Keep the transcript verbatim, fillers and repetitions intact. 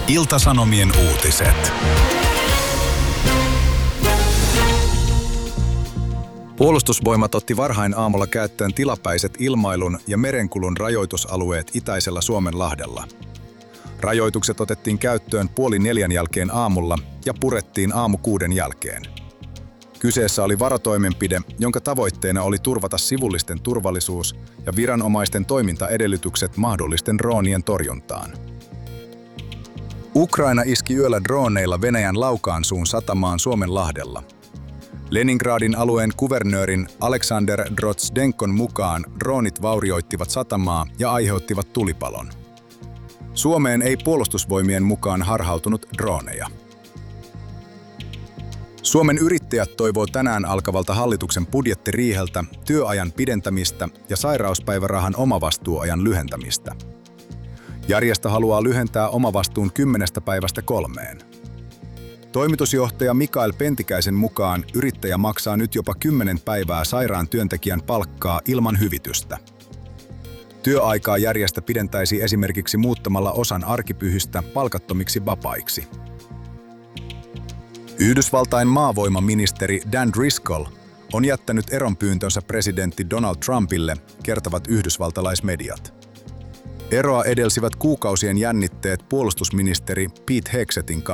Ilta-Sanomien uutiset. Puolustusvoimat otti varhain aamulla käyttöön tilapäiset ilmailun ja merenkulun rajoitusalueet itäisellä Suomenlahdella. Rajoitukset otettiin käyttöön puoli neljän jälkeen aamulla ja purettiin aamu kuuden jälkeen. Kyseessä oli varotoimenpide, jonka tavoitteena oli turvata sivullisten turvallisuus ja viranomaisten toimintaedellytykset mahdollisten droonien torjuntaan. Ukraina iski yöllä drooneilla Venäjän Laukaansuun satamaan Suomenlahdella. Leningradin alueen kuvernöörin Aleksander Drozdsenkon mukaan droonit vaurioittivat satamaa ja aiheuttivat tulipalon. Suomeen ei puolustusvoimien mukaan harhautunut drooneja. Suomen yrittäjät toivoo tänään alkavalta hallituksen budjettiriiheltä työajan pidentämistä ja sairauspäivärahan omavastuuajan lyhentämistä. Järjestö haluaa lyhentää omavastuun kymmenestä päivästä kolmeen. Toimitusjohtaja Mikael Pentikäisen mukaan yrittäjä maksaa nyt jopa kymmenen päivää sairaan työntekijän palkkaa ilman hyvitystä. Työaikaa järjestö pidentäisi esimerkiksi muuttamalla osan arkipyhistä palkattomiksi vapaiksi. Yhdysvaltain maavoimaministeri Dan Driscoll on jättänyt eronpyyntönsä presidentti Donald Trumpille, kertovat yhdysvaltalaismediat. Eroa edelsivät kuukausien jännitteet puolustusministeri Pete Hexetin kanssa.